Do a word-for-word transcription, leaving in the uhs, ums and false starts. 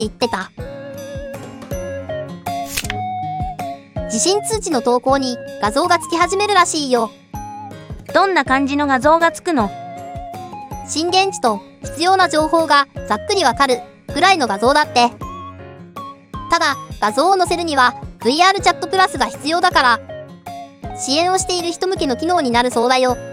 言ってた。地震通知の投稿に画像がつき始めるらしいよ。 どんな感じの画像がつくの？ 震源地と必要な情報がざっくりわかるくらいの画像だって。ただ、画像を載せるには ブイアール チャットプラスが必要だから、支援をしている人向けの機能になるそうだよ。